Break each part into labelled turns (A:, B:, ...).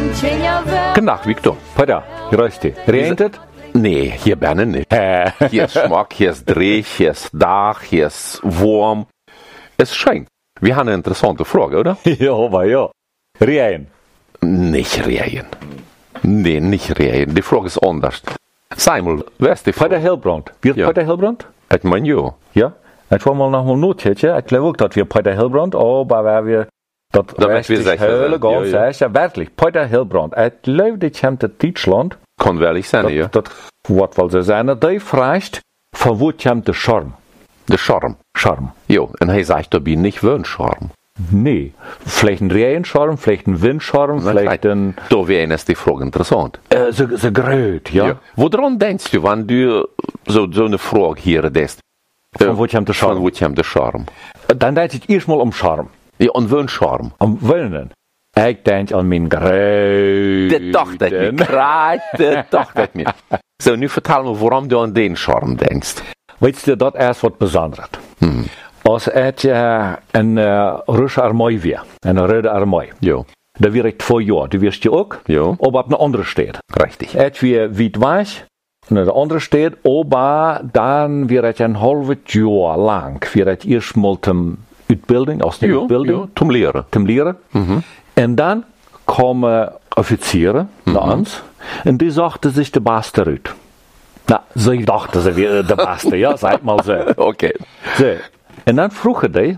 A: Guten Tag, Victor.
B: Peter, grüß dich. Regnet es?
A: Nee, hier bin ich nicht. Hier ist Schmack, hier ist Dreh, hier ist Dach, hier ist warm. Es scheint. Wir haben eine interessante Frage, oder?
B: Ja, aber ja. Regen.
A: Nicht Regen. Nee, nicht Regen. Die Frage ist anders. Sag mal, wer ist die Frage?
B: Peter Hilbrand. Wie
A: Ja.
B: Peter Hilbrand?
A: Ich meine, ja.
B: Ja. Ich war mal noch mal notetje. Ich glaube auch, dass wir Peter Hilbrand, aber wer wir das
A: Damit wir sicher
B: hele
A: sind.
B: ganz
A: Ja, ja.
B: sicher, wirklich. Peter Hilbrand. Ich glaube, die kommt aus Deutschland.
A: Kann ehrlich sein, ja.
B: Das Wort will sie sein. Die fragt, von wo kommt der Charme?
A: Der Charme.
B: Charme.
A: Ja, und er sagt dabei nicht, wer ein Charme.
B: Nee. Vielleicht ein Regenscharm, vielleicht ein Windscharm, vielleicht ein...
A: Da wäre es die Frage interessant.
B: So gröt, ja.
A: Woran denkst du, wenn du so eine Frage hier hast?
B: Von wo kommt der
A: Von
B: Charme?
A: wo kommt der Charme?
B: Dann denkt es erstmal um Charme.
A: Ja, und wer ein Charme?
B: Am Willen. Ich denk an mijn groot.
A: Das dachte ich mir. Das dachte ich mir. So, nu vertel mir, warum du an den Charme denkst.
B: Weißt du, dat is wat besonders. Als het een Russische Armee weer, een Rode Armee,
A: Ja,
B: da wäre ich 2 Jahre, du wirst ja auch,
A: ja,
B: aber ab einer anderen Stadt.
A: richtig.
B: Et wie weit weiß, eine andere Stadt, aber dann wäre ich ein halbes Jahr lang, wäre ich erstmal zum Uitbildung, aus der
A: Ja,
B: Uitbildung,
A: ja, zum Lehren.
B: zum Lehren. Und dann kommen Offiziere nach uns und die sagten sich der Beste uit. Na, sie dachten, sie wäre der Beste, ja, sag mal so.
A: Okay.
B: So. Und dann sagen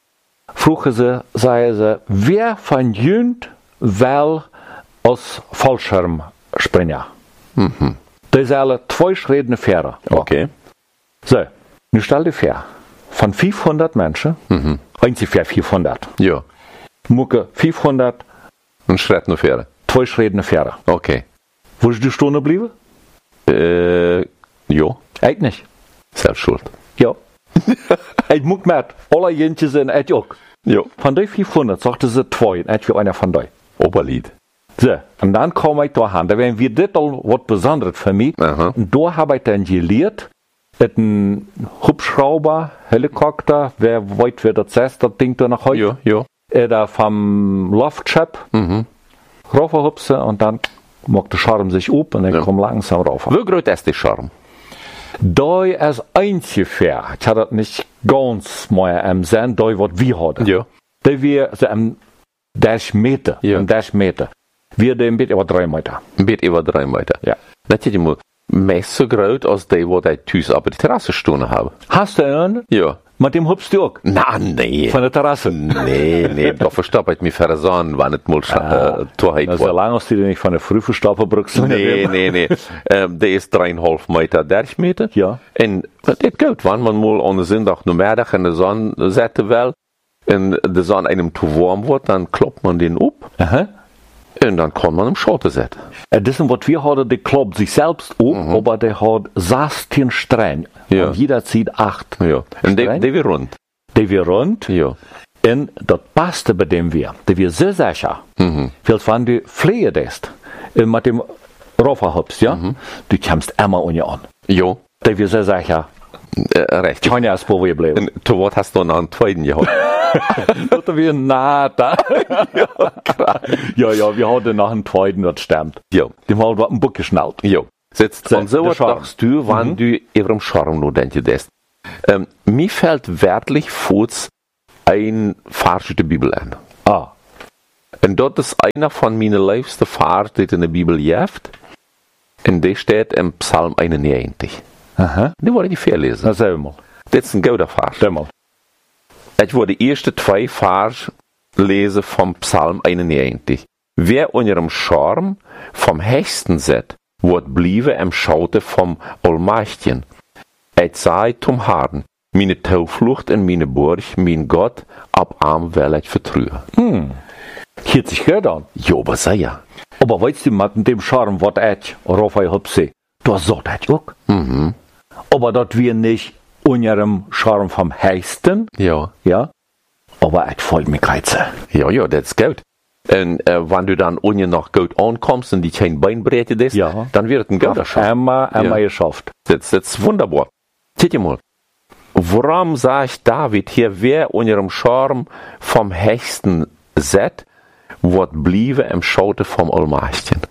B: sie, wer von jünt will als Fallschirmspringer? Die sind alle 2 Schritte fairer.
A: Okay.
B: So, nu stell dir vor, von 500 Menschen, ungefähr 400,
A: Ja,
B: mucke 500,
A: ein Schritt noch fairer.
B: 2 Schritte fairer.
A: Okay.
B: Wo ist die Stunde geblieben?
A: Ja,
B: Ich nicht.
A: selbst schuld.
B: Ja. Ich muck mit. Alle Jentjes sind ich auch.
A: Ja.
B: Von den 500 sagte sie 2 und ich wie einer von denen.
A: Oberlied.
B: So, und dann kam ich da hin. Da wären wir das all was Besonderes für mich.
A: Aha.
B: Und da habe ich dann gelehrt, dass ein Hubschrauber, Helikopter, wer weiß, wer das ist, das Ding da nach heute.
A: Ja, ja.
B: Da vom Loftschiff raufhupsen und dann macht der Charme sich up und dann kommt langsam rauf.
A: Wie groß ist der Charme?
B: Da ist ungefähr, ich hatte das nicht ganz mal im Sinn, da was wir hatten.
A: Ja.
B: Da wir so am 30 Meter,
A: Ja.
B: am 30 Meter. Wir ein bisschen über 3 Meter.
A: Ein bisschen über 3 Meter.
B: Ja.
A: Das ist immer meist so groß, als die, die Tüß auf der Terrasse stehen haben.
B: Hast du einen?
A: Ja.
B: Mit dem hüpfst du auch?
A: Na, nee.
B: Von der Terrasse?
A: Nee, da verstopp ich mich versahen, wenn es mal Torheit
B: Also,
A: war.
B: solange hast du die nicht von der Früh verstoppen brückst.
A: Nee. Der ist 3,5 Meter, 30 Meter.
B: Ja.
A: En dat goed, wanneer man mal aan de zondag namiddag in de zon zetten wil, en de zon einem te warm wordt, dan klopt man den op,
B: Aha.
A: en dan kan man hem Schotten zetten.
B: Das ist, was wir hatten, der kloppt sich selbst auf, aber der hat 16 Stränge.
A: Ja.
B: Und jeder zieht 8.
A: Ja. En
B: Streng?
A: die weer rond.
B: Die wir rund.
A: Ja.
B: Und das Beste bei dem wir, der wir sehr sicher, weil wenn du fliehen lässt, mit dem Rofferhubs, ja, du kommst immer ohne an.
A: Ja,
B: Der wir sehr sicher,
A: recht.
B: keine Spur bleiben.
A: En te wat hast du noch einen zweiten gehabt?
B: Oder wir nada. ja, wir hatten nach dem zweiten, das stimmt.
A: Ja.
B: Dem haben wir einen Buck geschnallt.
A: Ja. Sitzt
B: So,
A: und so
B: der
A: was
B: Charme.
A: sagst du, wann du über dem Charme nur denkst. Mir fällt wirklich kurz ein Vers aus der Bibel an.
B: Ah,
A: En dat is einer von meinen liefsten Vers, die in der Bibel gibt. Und der steht im Psalm 91.
B: aha.
A: Die wollte ich vorlesen.
B: Na, sag mal.
A: Das ist ein guter Vers.
B: Sag mal.
A: Ich wollte die ersten 2 Vers lesen vom Psalm 91. Wer unter dem Charme vom Höchsten sitzt, wird blieben im Schaute vom Allmächtigen. Ich sei zum Herrn, meine Tauflucht und meine Burg, mein Gott, ab arm will ich vertrauen.
B: Hört sich gut an.
A: Ja, aber sei ja.
B: Aber weißt du, mit dem Charme, was ich Raphael hübse, das sagt ich auch. Aber das wir nicht unter dem Charme vom Höchsten,
A: Ja.
B: ja, aber ich voll mich reize.
A: Ja, das ist gut. Und wenn du dann unten noch gut ankommst und die kein Beinbreite ist,
B: Ja.
A: dann wird es ein guter Schaff.
B: Immer
A: Ja.
B: geschafft.
A: Das ist wunderbar. Seht ihr mal, warum sagt David hier, wer unter dem Charme vom Höchsten sitzt, wat bliebe im Schaute vom Allmächtigen?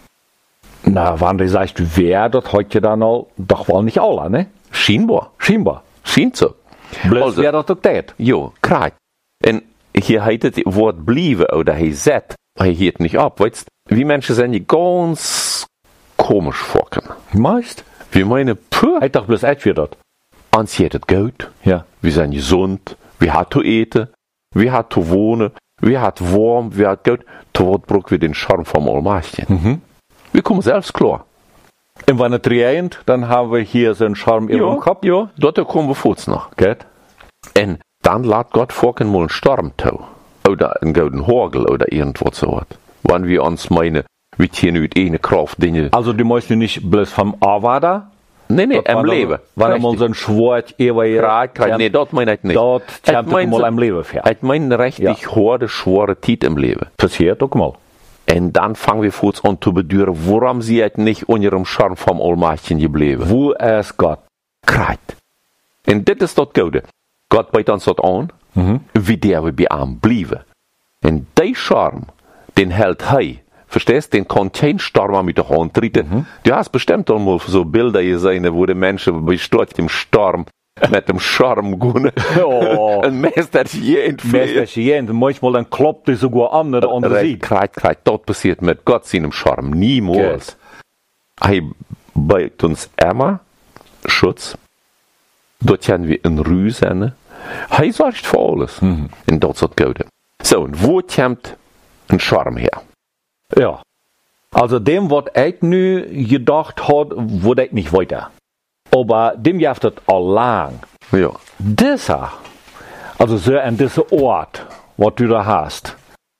B: Na, wann die sagt, wer, das hat ja dann auch, doch wohl nicht alle, ne?
A: Scheinbar.
B: Scheinbar.
A: Scheint so.
B: Bloß
A: Also-
B: wer das auch tät.
A: Jo, klar. En hier heet het woord blieben oder hij zet. Hij hielt nicht ab, weißt wie Menschen sind die ganz komisch vorken.
B: Meist?
A: Wir meinen, puh,
B: Hat doch bloß echt für das.
A: uns geht het gut.
B: Ja.
A: Wir sind gesund. Wir hat zu eten. Wir hat zu wohnen. Wir hat warm. Wir hat gut. Tot brauchen wir den Charme vom Allmächtigen. Wir kommen selbst klar.
B: Und wenn es regnet, dann haben wir hier so einen Charme in dem Kopf.
A: ja, dort kommen wir voets noch.
B: Geht?
A: En dann lässt Gott vorken mal einen Sturm zu. Oder einen golden Hagel oder irgendwas so was. Wenn wir uns meinen, wir ziehen ut eine Kraft Dinge.
B: Also, die möchten nicht bloß vom Avada.
A: Nee, im Leben.
B: Wenn er mal so ein Schwert
A: Nee, das meine ich nicht.
B: dort
A: Ich
B: kommt
A: mein
B: mal
A: so-
B: im Leben fährt.
A: Ich meine richtig harte, schwere Zeit im Leben.
B: Passiert auch mal.
A: Und dann fangen wir kurz an zu bedüren, warum sie het nicht unter dem Charme vom Allmächtigen geblieben.
B: Wo ist Gott?
A: Krijt. En dit is dat Gode. Gott biedt ons dat aan, wie der we bij aan blijven. En die Charme, den hält hij. Verstehst? Den kann kein Storm mit der Hand treten. Du hast bestimmt auch mal so Bilder gesehen, wo die Menschen bei Sturz im Sturm mit dem Charme gehen.
B: Oh.
A: Und Meister je entfliehen.
B: Manchmal dann kloppt es sogar an der andere Seite.
A: Krijt. Dat passiert mit Gott seinem Charme. Niemals. Hij biedt uns immer Schutz. Dort haben wir einen Rüsen. Hij sorgt für alles. Und das ist das Gute. So, und wo kommt ein Charme her?
B: Ja. Also dem, was ich nu gedacht hat, wurde ich nicht weiter. Aber dem jaft het al lang.
A: Ja.
B: Dieser, also so an dieser Ort, was du da hast,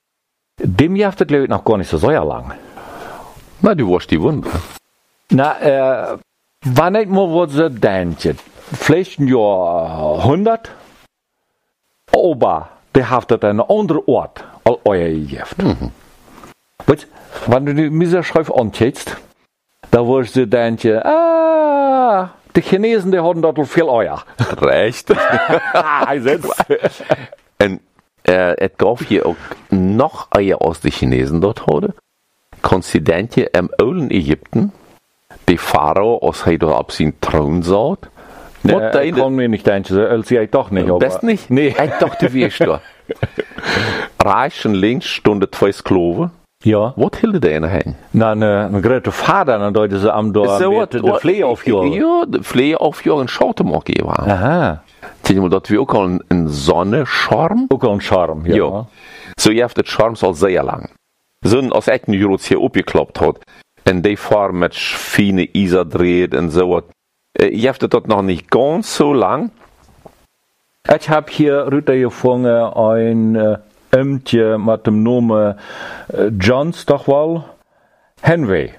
B: dem jaft het glaube ich noch gar nicht so sehr lang.
A: Na, du warst die Wunder.
B: Na, wann ich mal was so denke, vielleicht ein Jahr 100, aber der hat het einen anderen Ort als euer Gift. Weißt du, wenn du die Miserschrift antickst, da wirst du denken, die Chinesen, die haben dort viel Eier.
A: Recht. Und es gab hier auch noch Eier aus den Chinesen dort heute. Konzidentje im alten Ägypten, die Pharao, als hij dort auf seinen Thron saß.
B: Ich kann mir nicht denken, als ich doch nicht. Aber
A: Das nicht?
B: Nee.
A: Ich dachte, wie ist da? Rechts und links stunden zwei Sklaven.
B: Ja.
A: Was hielden die in hen?
B: Na, eine große Vater, dann deuten sie am Dorf de Vlee aufjagen.
A: Ja, de Vlee aufjagen, schaut hem ook even aan.
B: Aha.
A: Zie je maar dat we ook al een Sonnenscharm?
B: Auch ein Charme, ja.
A: Ja. So, je hebt het Charms al sehr lang. So, als ik nu Jurots hier opgeklappt had, en die Farm met fine Isa dreht und so wat, je hebt het dat nog niet ganz so lang.
B: Ich habe hier runtergefangen ein Ämtje mit dem Namen Johns doch wohl Henry.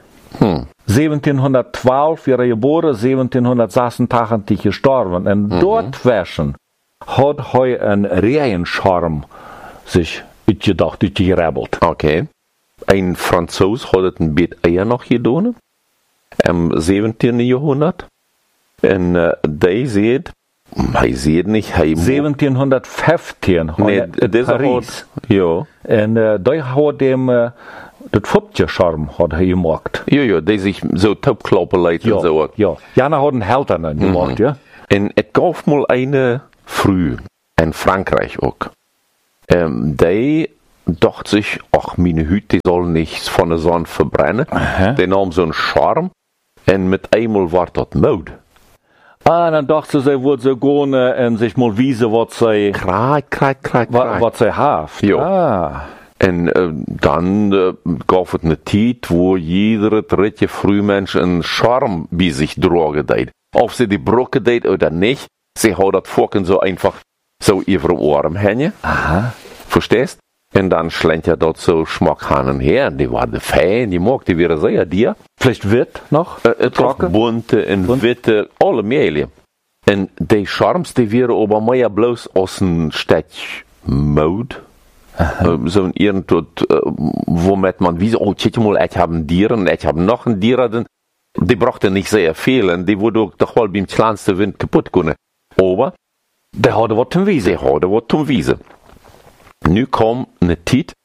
B: 1712 wäre er geboren, 1786 gestorben. Und dort wäschen hat er einen Rehenscharm sich gedacht, gerebelt.
A: Okay. Ein Franzoos had het een beetje eher nog gedaan. Im 17. Jahrhundert. En die zegt, hij zegt niet, hij
B: 1715
A: nee,
B: in
A: deze
B: Paris.
A: had, ja.
B: En daar had hem dat Fopje-Charm had hij gemaakt.
A: Ja, die sich so topklappen leidt en zo wat.
B: Ja. Jana hat einen Helden gemacht, ja.
A: En het gaf mal eine früh, in Frankreich ook. Die dacht sich, ach, meine Hüte die soll nichts von der Sonne verbrennen. Die nahm so einen Charme und mit einmal war das Mode.
B: Dann dachte sie, wollte sie gehen und sich mal wiesen, was sie, was sie hat.
A: Ja. En dann gaf het eine Zeit, wo jeder dritte Frühmensch einen Charme bei sich drogen deed. Ob sie die Brücke deed oder nicht, sie hat das Vorken so einfach so über den Ohren hängen.
B: Aha.
A: Verstehst? Und dann schlenkt ja dort so Schmackhanen her. Die waren fein, die mag die wieder sehr dir.
B: Vielleicht wird noch?
A: Trocken? Bunte und witte, alle Mehlchen. Und die Charms, die wären aber mehr bloß aus einem Städtchen Mode. So ein irgendwas, womit man wie so, oh, check mal, ich habe einen Dier und ich habe noch einen Dier. Die brachten nicht sehr viel und die wurde doch wohl beim kleinsten Wind kaputt können. Aber
B: der hatte was zum Wiesen.
A: sie hadden wat zum Wiesen. Nu kwam een tijd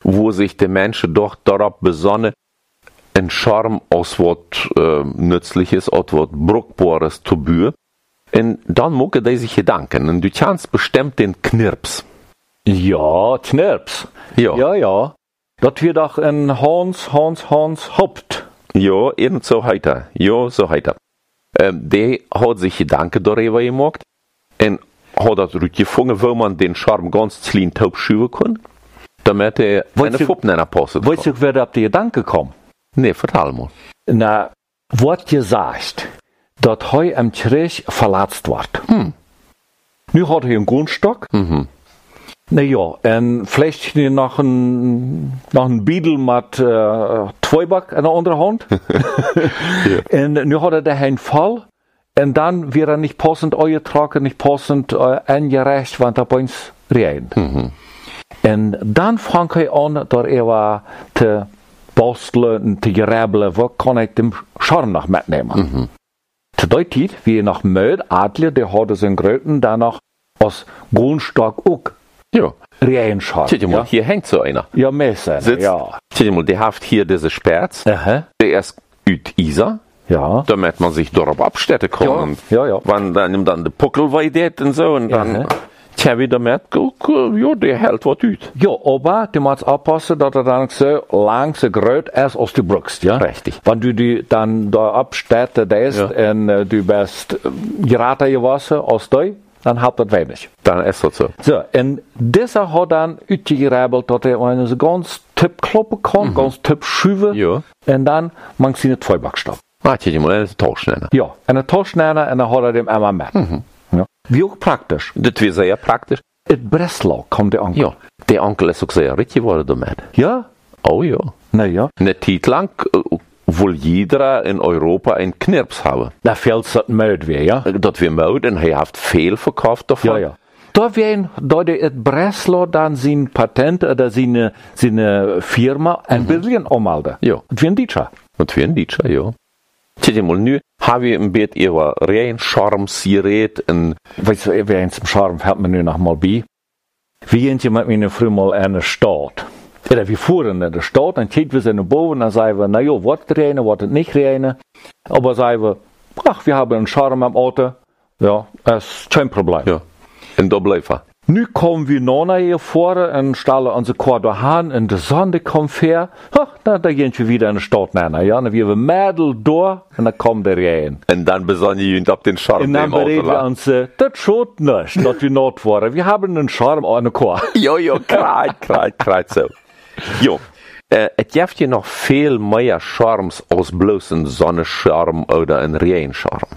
A: wo sich die Menschen doch darauf besonnen, ein Charme aus was Nützliches, aus was Bruchbares zu bühen. Und dann mucke die sich Gedanken. Und du kannst bestimmt den Knirps.
B: Ja, Knirps.
A: Ja.
B: Ja. Das wird doch ein Hans Haupt.
A: Ja, irgend so heiter. Ja, so heiter. Der hat sich Gedanken darüber gemacht und hat das gefunden, wo man den Charme ganz clean taub schieben kann, damit er eine Fuppenner passt.
B: Weißt du, wer da auf die Gedanken kommt?
A: Nee, vertel mal.
B: Na, wird gesagt, dass heu am Krieg verletzt wird. Nu hat er einen Grundstock. Na ja, und vielleicht noch ein Biedel mit Zweiback in der anderen Hand. Und nu hat er da einen Fall. Und dann wird er nicht passend eingetragen, nicht passend angerecht, want er bei uns regnet. Und dann fängt er an, dass er zu basteln und zu geräbeln, wo kann ich den Charme noch mitnehmen. Zu der Zeit, wie nach Möd, Adler, der hatte seinen Gröten danach als Grundstock auch.
A: Ja.
B: Reinscharm.
A: Seht ihr mal, hier hängt so einer.
B: Ja, Messer. Ja.
A: Seht ihr mal, der hat hier diese Sperz. Der ist üt Isa.
B: Ja.
A: Damit man sich darauf abstetten kann.
B: Ja.
A: Wenn dann der Puckel weidet und so, und dann tja, wie damit, ja, der hält was ut.
B: Ja, aber du musst aufpassen, dass er dann so lang so groß ist, als du brauchst, ja?
A: Richtig.
B: Wenn du die dann da abstetten lässt und du bist geraten gewesen als du, dann habt das wenig.
A: Dann ist das so.
B: So, und dieser hat dann uitgerebelt, dass er eine so ganz tipp kloppen kann, ganz tipp schüben.
A: Ja.
B: Und dann macht sie eine Zweibackstock.
A: Seht ihr mal, eine Tauschnenner.
B: Ja, eine Tauschnenner und dann hat er dem einmal mit. Ja. Wie auch praktisch.
A: Das wäre sehr praktisch.
B: In Breslau kommt der Onkel.
A: Ja, der Onkel ist auch sehr richtig geworden damit.
B: Ja?
A: Oh ja.
B: Na ja.
A: Eine Zeit lang will jeder in Europa einen Knirps haben.
B: Da fehlt es Möd weer, ja?
A: Dat wir Möd und er hat viel verkauft davon.
B: Ja. Da werden, da der in Breslau dann sein Patent oder seine Firma ein bisschen ummelden.
A: Ja.
B: Und wie ein Deutscher.
A: Und wie ein Deutscher, ja. Seht ihr mal, nu habe ich ein bisschen über rein Charme-Sieret und...
B: Weißt du, wie ein zum Charme fällt mir nu noch mal bei. Wir gehen hier mit meiner Frau mal in der Stadt. Oder wir fuhren in der Stadt, dann gehen wir sind boven, dann sagen wir, na ja, was reine, was nicht reine. Aber sagen wir, ach, wir haben einen Charme am Auto. Ja, das ist kein Problem.
A: Ja, und da bleibt er.
B: Nu kommen wir noch hier vor und stellen unsere Korte an und die Sonne kommt her. Da gehen wir wieder in die Stadt rein. Ja, dann wir Mädel durch und dann kommt der rein.
A: Und dann besonnen wir uns auf den Charme.
B: Und dann bereden wir uns, das schaut nicht, dass wir not waren. Wir haben einen Charme an der Chor.
A: Ja, kreit so. Jo, es gibt hier noch viel mehr Charmes als bloß ein Sonnenscharm oder ein Regenscharm.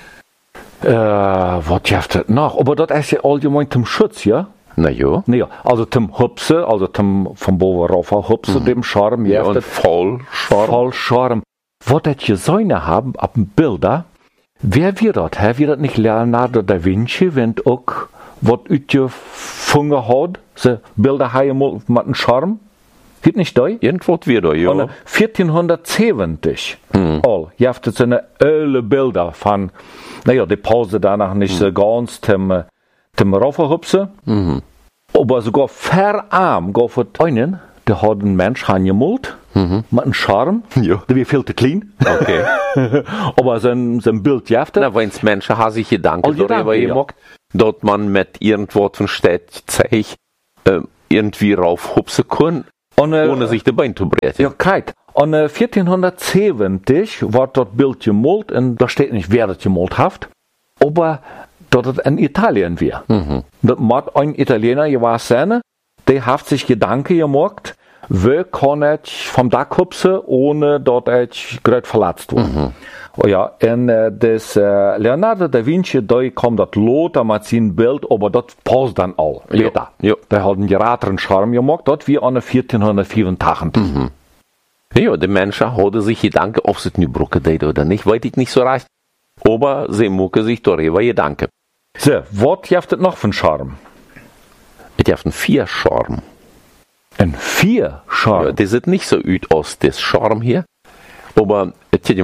B: Was gibt es noch? Aber das ist ja allgemein zum Schutz, ja?
A: Na ja.
B: Ja, also zum Hupse, also zum von boven rauf Hupse, dem Charme,
A: ja. Und
B: Vollscharm. Was das Säune haben, ab dem Bilder, wer wird das? Wir das nicht Leonardo da Vinci, wenn auch was gefunden hat, so Bilder haben mit einem Charme? Wird nicht da?
A: Irgendwas wird da, ja.
B: Und 1470, ihr habt jetzt eine öle Bilder von, naja, die Pause danach nicht so ganz zum Rauferhupse. Aber sogar verarm, gar für einen, der hat einen Mensch angemalt, mit einem Charme,
A: ja.
B: Der wird viel zu klein.
A: Okay.
B: Aber sein Bild jafft.
A: Na, wenn es Menschen haben sich Gedanken darüber gemacht, dass man mit irgendwas von Städtzeich irgendwie raufhupsen kann, ohne sich die Beine zu brechen.
B: Ja, kijk. Und 1470 wird das Bild gemalt, und da steht nicht, wer das gemalt hat, aber dass es in Italien war. Das muss ein Italiener gewesen sein, der hat sich Gedanken gemacht, wie kann ich vom Dach hupsen, ohne dass ich gerade verletzt wurde. Ja, und das Leonardo da Vinci, da kommt das Lot, da mit sein Bild, aber das passt dann auch.
A: Ja.
B: Der hat einen geratenen Charme gemacht, das wie an 1484.
A: Ja, die Menschen haben sich Gedanken, ob sie es nicht brauchen oder nicht, weiß ich nicht so recht. Aber sie machen sich darüber Gedanken.
B: So, was gibt es noch für einen Charme?
A: Es gibt einen 4 Charme.
B: Ein 4 Charme?
A: Ja, das sieht nicht so aus, das Charme hier. Aber es gibt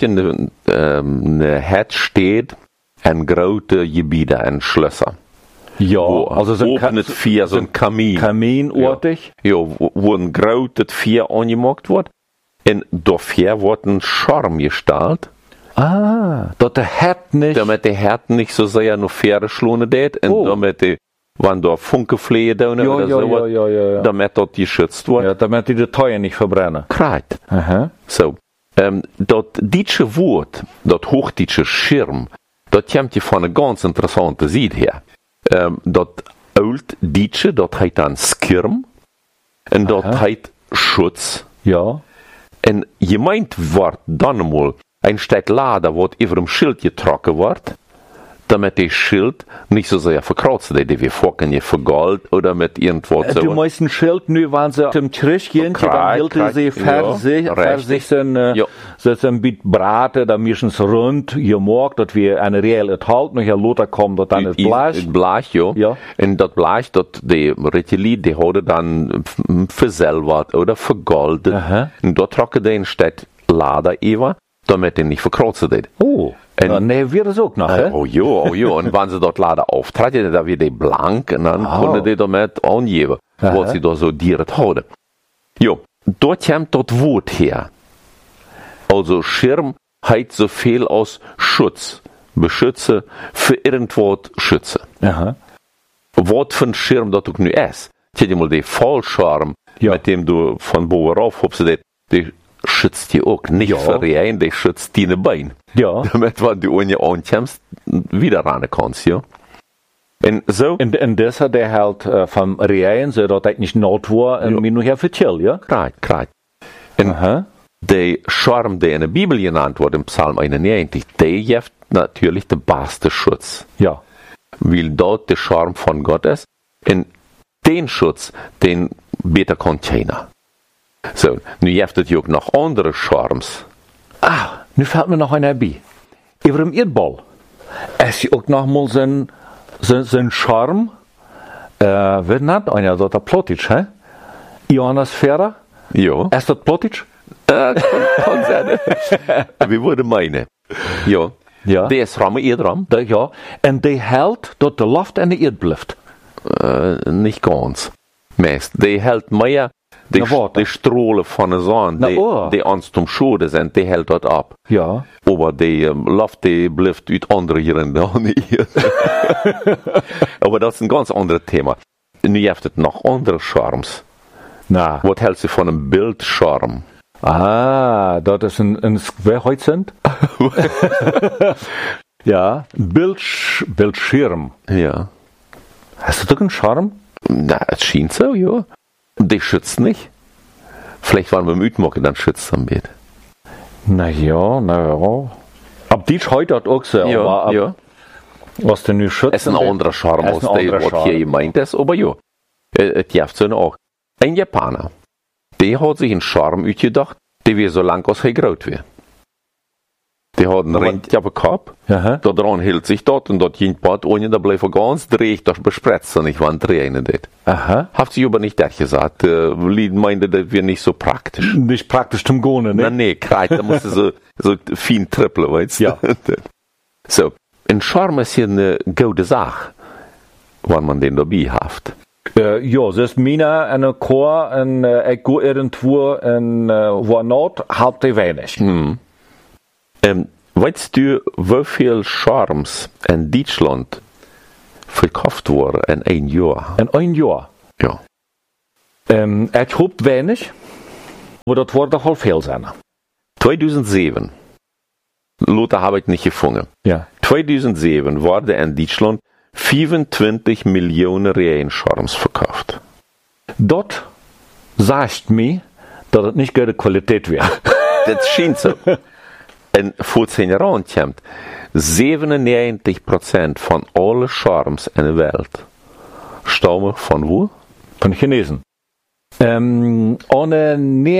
A: eine Herd steht, ein große Gebiete, ein Schlösser.
B: Ja,
A: wo
B: also so ein
A: opnet vier, so ein Kamin.
B: Kaminartig.
A: Ja, wo ein großes Vier angemacht wird. Und dafür wird ein Charme gestaltet,
B: Dat der Herd nicht.
A: damit der Herd nicht so sehr nur Pferde schlonen tät. Und damit die, wenn da Funkeflehe da oder so,
B: ja.
A: damit dort geschützt wird.
B: Ja, damit die Teuer nicht verbrennen.
A: Kreit.
B: Aha.
A: So. Dat deutsche Wort, dat hochdeutsche Schirm, dat kommt hier von einer ganz interessanten Seite her. Dat Old-Deutsche, dat heißt dann Skirm. Und dat heißt Schutz.
B: Ja.
A: En gemeint wordt dan mal ein Stück Lader, wat über dem Schild getrokken wordt, damit der Schild nicht so sehr verkreuzt wird, die wir vorhin je vergold oder mit irgendwas so.
B: Die meisten Schild, nu waren sie im Krieg gehen, dann hielten sie für sich so ein bisschen braten, dann mischen sie rund, gemacht, dass wir eine reelle Halt, noch ja Lothar kommt, dass dann das Blech.
A: Das Blech, ja. Und das Blech, das die Ritterli, die haben dann versilbert oder vergoldet. Und dort trocken die ein Stück Lader über, damit die nicht verkreuzt wird.
B: Oh. Nee, wir das auch noch,
A: Oh ja. Und wenn sie dort Lader auftreten, dann wird die blank und dann können die damit angeben, was sie da so direkt haben. Ja, dort kommt das Wort her. Also Schirm heißt so viel aus Schutz, beschütze, für irgendwas schütze. Was für ein Schirm das auch nicht ist. Tja, mal den Fallschirm, mit dem du von Boven rauf hopst, die schützt die auch nicht für rein, die schützt deine Beine.
B: Ja.
A: Damit, wenn du ohne ankommst, wieder ran kannst, ja. Und so.
B: Und das hat er halt vom Rein, so dass er nicht not war, und mir nur her vertellt, ja?
A: Kreit. Und der Charme, der in der Bibel genannt wird, im Psalm 91, der gibt natürlich den besten Schutz.
B: Ja.
A: Weil dort der Charme von Gott ist. Und den Schutz, den beter kann keiner. So, nu gibt es ja auch noch andere Charmes.
B: Nu fällt mir noch einer bei. Über dem Erdball. Es ist auch noch mal so ein Charme. Wird nicht einer, das ist Plotitsch, hä? Ionosphäre?
A: Ja.
B: Ist das Plotitsch?
A: Kann sein. Wie würde meine? Ja. Der ist Rahmen Erdram.
B: Ja. Und der hält, dass die Luft in der Erde bleibt.
A: Nicht ganz. Meist. Der hält mehr. Die Strahlen von der Sonne, die uns zum Schode sind, die hält dort ab.
B: Ja.
A: Aber die Luft, die bleibt uit andere Länder hier. Aber das ist ein ganz anderes Thema. Nu gibt es noch andere Charmes. Was hält sie von einem Bildschirm?
B: Das ist ein wer heute sind? Ja, Bildschirm.
A: Ja.
B: Hast du doch einen Charme?
A: Na, es scheint so, ja. Die schützt nicht. Vielleicht waren wir müde machen, dann schützt es am Bett.
B: Na ja. Ab die ist heute auch so.
A: Ja.
B: Was denn nu schützt?
A: Es ist ein anderer Charme, aus dem, was hier gemeint ist, aber ja. Es gibt so auch. Ein Japaner, der hat sich einen Charme ausgedacht, der wie so lang als er graut wäre. Die hat einen Ring auf den Kopf, da dran hält sich dort und dort ging Bad ohne, da bleibt ganz dreht, das bespretzt nicht, wann drehen das. Hat sie aber nicht das gesagt, Lied meinte, das wäre nicht so praktisch.
B: Nicht praktisch zum Gehen, ne?
A: Nee, Kreit, da musst du so fein trippeln, weißt du?
B: Ja.
A: So, ein Charme ist hier eine gute Sache, wenn man den dabei hat.
B: Ja, das ist meine, eine Chor, und ich gehe irgendwo, und wo not, habt ihr wenig.
A: Weißt du, wie viel Charmes in Deutschland verkauft wurden in ein Jahr?
B: In ein Jahr?
A: Ja.
B: Ich hoffe wenig, aber das wird doch wohl viel sein.
A: 2007, Lothar habe ich nicht gefunden.
B: Ja.
A: 2007 wurden in Deutschland 25 Millionen Rehencharmes verkauft.
B: Das sagt mir, dass es nicht gute Qualität wäre.
A: Das scheint so. Und vor 10 Jahren kommt 97% von allen Charmes in der Welt stammen von wo?
B: Von Chinesen. Ohne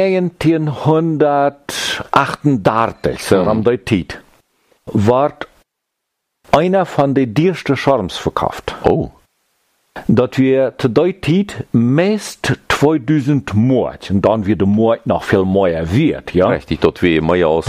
B: 1938, so am der Zeit, wird einer von den diersten Charmes verkauft.
A: Oh.
B: Dat wir zu der Zeit meist 2000 Mord. Und dann wird der Mord noch viel mehr wird, ja.
A: Richtig, dort wie mehr aus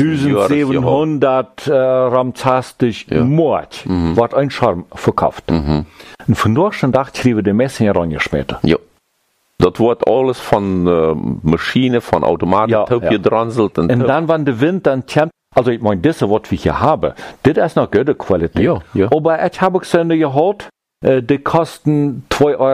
B: 1700 Ramzastig Mord, wird ein Charme verkauft. Und von dort schon dachte ich, die Messe Jahre später.
A: Ja. Das wird alles von Maschinen, von Automaten gedranselt.
B: Und dann, wenn der Wind dann kommt, also ich meine, das, was wir hier haben, das ist noch gute Qualität.
A: Ja, ja.
B: Aber ich habe gesehen, geholt, die kosten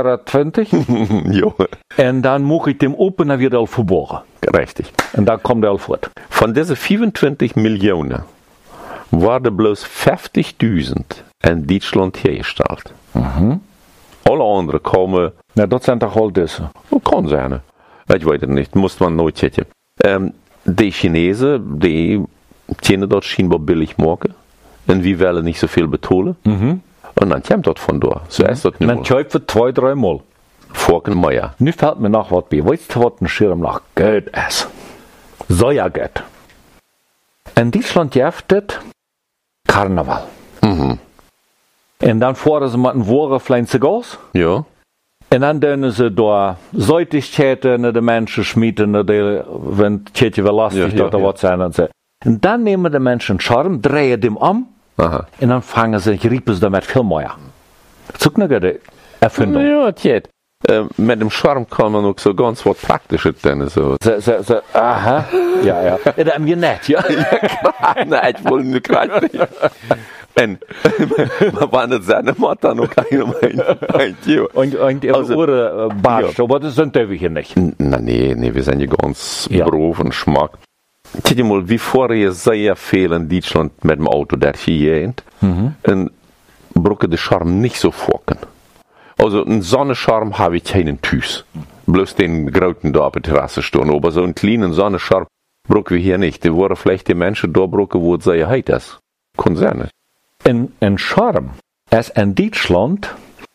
B: 2,20
A: Jo.
B: Und dann mache ich dem open und wird er verborgen.
A: Richtig.
B: Und dann kommt er fort.
A: Von diesen 25 Millionen waren bloß 50.000 in Deutschland hergestellt. Alle anderen kommen.
B: Na, das sind doch all diese.
A: Kann sein. Ich weiß es nicht, muss man nooit checken. Die Chinesen, die können dort scheinbar billig machen. Und wir wollen nicht so viel betonen. Und dann kommt das von dort. So ist das nicht.
B: Man kauft für 2-3 Mal.
A: Vorken mehr.
B: Nu fällt mir noch was bei. Weißt du, was ein Schirm noch gut ist? Sojagut. In Deutschland gibt es Karneval. Und dann fahren sie mit einem Wohren zu Gas.
A: Ja.
B: Und dann können sie da Säutigkeiten, die Menschen schmieden, wenn die Kirche belastet oder was sein und so. Und dann nehmen die Menschen Charme, drehen dem um.
A: Aha.
B: Und dann fangen sie, riepen sie damit viel mehr. Das ist eine gute Erfindung.
A: Ja, tjet. Mit dem Charme kann man auch so ganz was Praktisches tun. So.
B: Aha. Ja. Das haben wir nicht, ja.
A: Nein, ich wollte nur gerade nicht. Und man war nicht seine Mutter noch keine Meinung.
B: Und ihre Ohren barscht, aber das sind wir hier nicht.
A: Nee, wir sind ja ganz grob und schmack. Guck dir mal, wie vorher sehr viel in Deutschland mit dem Auto der hier und brauche den Charme nicht so vorken. Also einen Sonnenschirm habe ich keinen Tüß. Bloß den großen da auf der Terrasse stehen. Aber so einen kleinen Sonnenschirm brauchen wir hier nicht. Die wollen vielleicht die Menschen da brauchen, wo es sehr heiß ist. Kann sein.
B: Ein Charme ist in Deutschland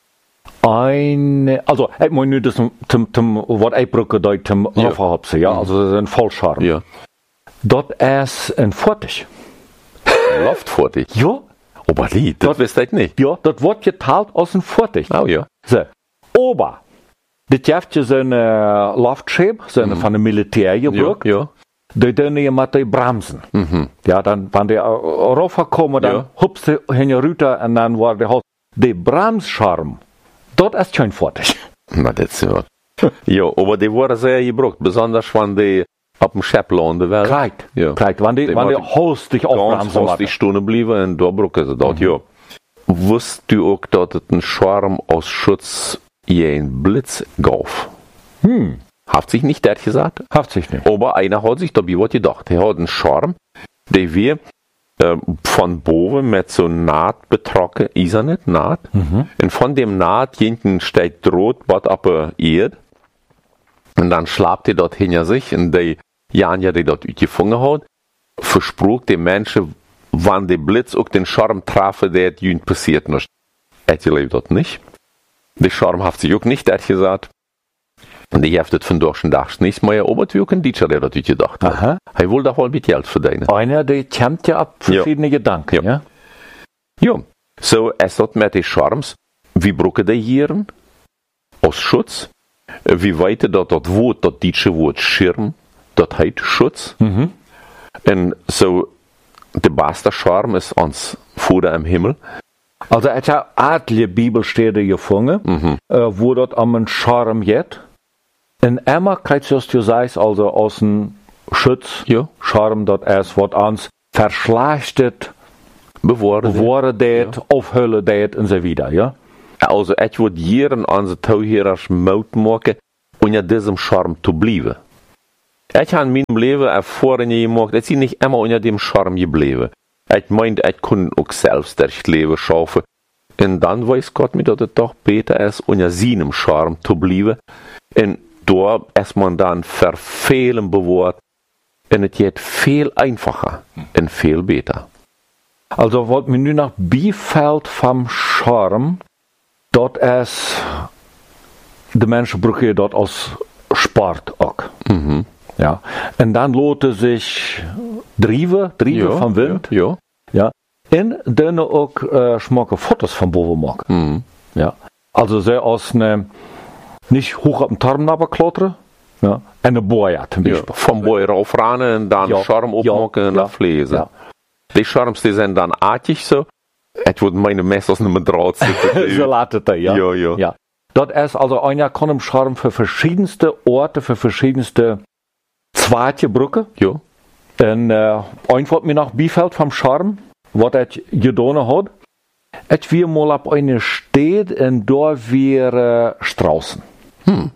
B: also ich meine nicht, das was ich brauche, da zum Raufhapsen, ja, also das ist ein Vollscharm.
A: Ja.
B: Das ist ein Fortig.
A: Luftfortig?
B: Ja.
A: Aber das wisst ihr nicht.
B: Ja, das wird geteilt aus einem Fortig.
A: Oh ja.
B: So. Aber, das gibt ja so eine Luftschäbe, so eine von dem Militär gebraucht.
A: Ja.
B: Die tun ja mit den Bremsen. Ja, dann, wenn die raufkommen, dann hupst die hin runter und dann war der halt, der Bremsscharm, das ist kein Fortig.
A: Na, das ist ja. Ja, aber die wurden sehr gebraucht, besonders wenn die auf dem Schepp landen werden.
B: Kleid.
A: Ja.
B: Wenn die hostig aufbremsen.
A: Ganz hostig stehen bleiben und da brauchen sie das, ja. Wusst du auch, dass es ein Charme aus Schutz jeden Blitz gab? Hat sich nicht der gesagt?
B: Hat sich nicht.
A: Aber einer hat sich dabei was gedacht. Er hat einen Charme, der wir von boven mit so Naht betrocken, ist er nicht, Naht? Und von dem Naht hinten steht rot, was ab der Erde. Und dann schlapt er dort hinter sich und die Janja, die dort gefangen hat, versprach den Menschen, wann der Blitz auch den Charme traf, der jüngst passiert nicht. Er lebt dort nicht. Der Charme hat sich auch nicht gesagt. Und die hat das von durch den Tag nicht mehr, aber wir können Deutscher, der das gedacht hat.
B: Aha.
A: Er will da wohl mit Geld verdienen.
B: Einer, der kommt ja ab verschiedene Gedanken, ja?
A: Ja. So ist das mit den Charmes. Wie brauchen die hier aus Schutz? Wie weit das Wort, das deutsche Wort Schirm, das heißt Schutz. Und so, der beste Charme ist uns Vater im Himmel.
B: Also, ich habe adlige Bibelstelle gefunden, wo dort am einen Charme geht. Und immer kriegt es, du sagst, also aus dem Schutz, Charme, das ist, was uns verschlechtet, bewahren, aufhüllen und so weiter, ja?
A: Also, ich würde hier an unsere Tauhierers Mut machen, unter diesem Charme zu bleiben. Ich habe in meinem Leben Erfahrungen gemacht, ich bin nicht immer unter dem Charme geblieben. Ich meinte, ich kann auch selbst das Leben schaffen. Und dann weiß Gott mir, dass es doch besser ist, unter seinem Charme zu bleiben. Und da ist man dann für vielen bewahrt. Und es geht viel einfacher und viel besser.
B: Also, was mir nur noch beifällt vom Charme, dort ist, die Menschen brauchen dort als Sport auch. Ja. Und dann lohnt sich Drive vom Wind.
A: Ja.
B: Und dann auch schmacke Fotos von boven machen. Ja. Also, so aus Nicht hoch auf den Turm runterklottern. Ja. En eine Boja zum
A: Ja,
B: Beispiel.
A: vom Boy raufrennen und dann
B: Ja,
A: Schorm
B: ja,
A: opmachen und
B: ja,
A: dann fliesen.
B: ja.
A: Die Schorms, die sind dann artig so. Ich würde meine Messers nicht mehr drauf sitzen.
B: So laat het, ja.
A: Ja.
B: Ja. Dat is also einer kann im Charme für verschiedenste Orte, für verschiedenste Zweite Brücke.
A: Ja.
B: En ein wat mir noch bifällt vom Charme, was ich getan hat, ich wir mal auf eine Stadt und da wir Straußen. En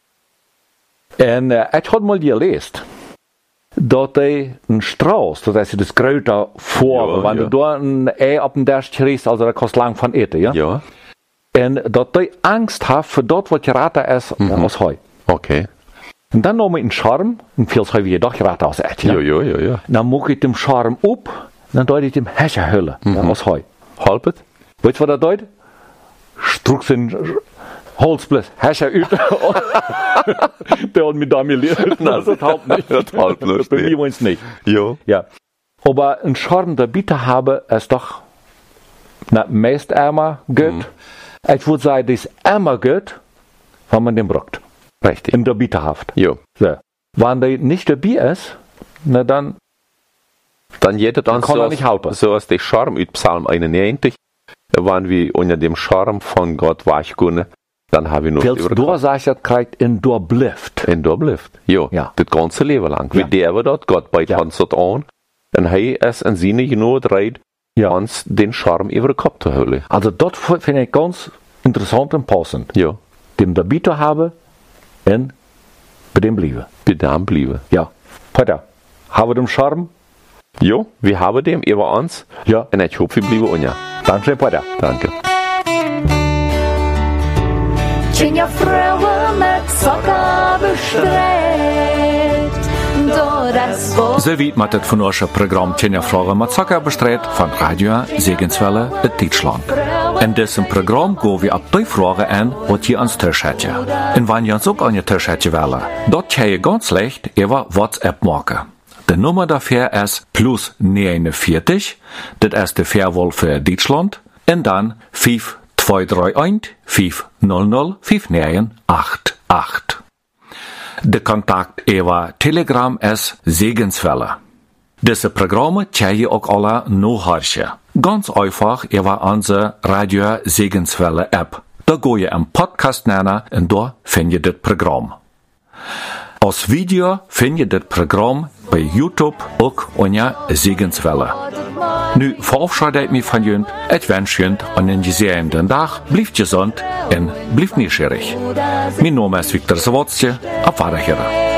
B: ich had mal gelesen, dass ein Strauß, das ist das Größte vor,
A: Ja,
B: wenn
A: ja.
B: du da ein Ei auf den Dash kriegst, also da kostet lang von eten, ja?
A: Ja.
B: En dat die Angst hat für dort, was geraten ist, aus Heu.
A: Okay.
B: Und dann noch mit dem Charme, und viel Heu wie doch geraten aus Ed, ja?
A: Ja.
B: Dan moet ik dem Charme op, dan doe ik dem Hesje hullen, ja, aus Heu.
A: Halbet?
B: Weet je wat dat doet? Struks in Holzblitz, Hesje uit. Der hat mich da mir lehrt.
A: Nein,
B: Das halb nicht.
A: Das halb nicht,
B: Bei
A: nee.
B: mir übrigens nicht.
A: Ja.
B: Ja. Aber ein Charme der Bitte habe, ist doch meist einmal gut. Ich würde sagen, das ist einmal gut, wenn man den braucht.
A: Richtig.
B: In der Bitterhaft.
A: Ja.
B: So. Wenn der nicht dabei ist, na dann,
A: Dann jeder dann
B: kann
A: so,
B: er nicht halten.
A: so als der Charme aus Psalm 91, waren wir unter dem Charme von Gott weichgegangen, dann habe ich noch
B: Pils door zei je dat krijgt in doorblift.
A: En daar blijft. Ja.
B: Ja.
A: Das ganze Leben lang.
B: Ja.
A: Wie der wir dort, Gott beißt
B: Ja.
A: uns dort an, und hij ist in seine Genot reit,
B: Ja.
A: uns den Charme über den Kopf zu holen.
B: Also dat vind ik ganz interessant en passend.
A: Ja.
B: Dem dabei te hebben en bij dem blijven.
A: Bedam bleiben.
B: Ja. Peter, hebben we dem Charme?
A: Ja, wir haben dem über uns,
B: Ja.
A: und ich hoffe, wir bleiben unja.
B: Danke, Peter.
A: Danke.
C: Tjenja vrouwen met sokken bestreed. Door het bos.
B: Zo wiet met het vandaagse programma Tjenja Vragen met Zakken bestreed van Radio Zegenswelle het Deutschland. In diesem Programm gaan we op die vragen aan wat je ons thuis hebt. En wanneer je ons ook aan je thuis hebt willen, dat kan je ganz leicht over WhatsApp maken. De nummer daarvoor is plus 49, dat is de verwol voor Duitsland, en dan 5231 500 5988. De contact over Telegram is Segenswelle. Deze programma kan je ook alle nachhören. Ganz einfach über onze Radio Segenswelle App. Da ga je een podcast nennen en daar vind je dit programma. Als video vind je dit programma bij YouTube ook onder Segenswelle. Nu verabschiede ik me van jullie. Ik wens jullie een gezegende dag. Blijf gezond en blijf nieuwsgierig. Mijn naam is Victor Zawadzki. Op Wiederhören.